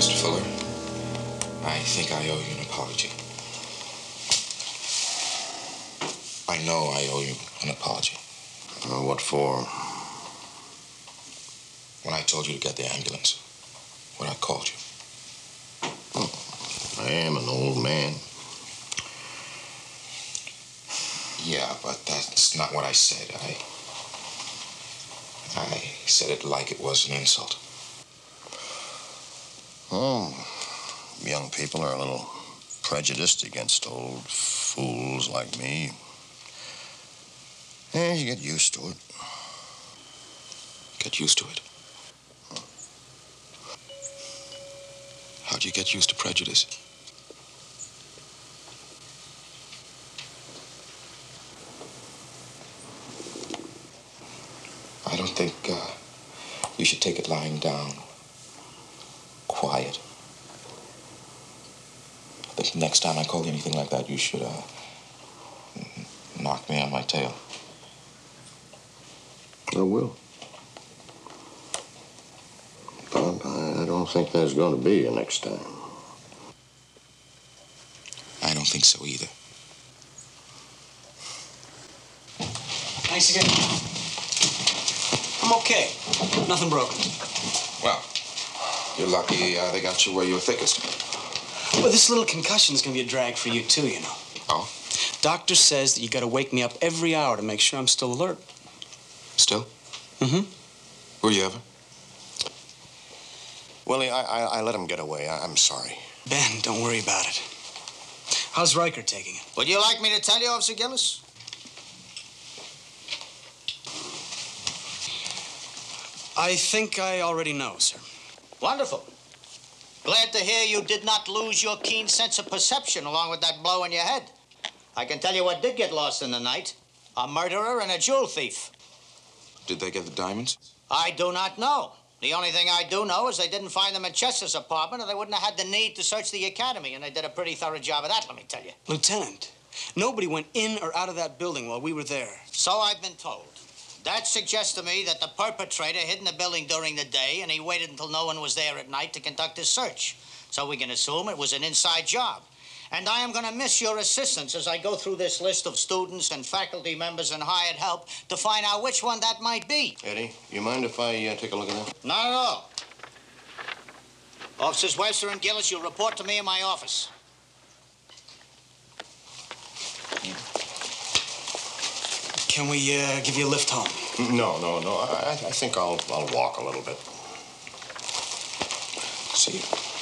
Mr. Fuller, I think I owe you an apology. I know I owe you an apology. What for? When I told you to get the ambulance, when I called you. Oh, I am an old man. Yeah, but that's not what I said. I said it like it was an insult. Oh, young people are a little prejudiced against old fools like me. Yeah, you get used to it. Get used to it? How'd you get used to prejudice? I don't think you should take it lying down. Quiet. I think next time I call you anything like that, you should knock me on my tail. I will. But I don't think there's going to be a next time. I don't think so either. Thanks again. I'm okay. Nothing broken. Well, you're lucky they got you where you were thickest. Well, this little concussion's gonna be a drag for you, too, you know. Oh? Doctor says that you gotta wake me up every hour to make sure I'm still alert. Still? Mm-hmm. Were you ever? Willie, I let him get away. I'm sorry. Ben, don't worry about it. How's Riker taking it? Would you like me to tell you, Officer Gillis? I think I already know, sir. Wonderful. Glad to hear you did not lose your keen sense of perception along with that blow in your head. I can tell you what did get lost in the night. A murderer and a jewel thief. Did they get the diamonds? I do not know. The only thing I do know is they didn't find them in Chester's apartment, or they wouldn't have had the need to search the academy, and they did a pretty thorough job of that, let me tell you. Lieutenant, nobody went in or out of that building while we were there. So I've been told. That suggests to me that the perpetrator hid in the building during the day, and he waited until no one was there at night to conduct his search. So we can assume it was an inside job. And I am going to miss your assistance as I go through this list of students and faculty members and hired help to find out which one that might be. Eddie, you mind if I take a look at that? Not at all. Officers Webster and Gillis, you'll report to me in my office. Can we give you a lift home? No. I think I'll walk a little bit. See you.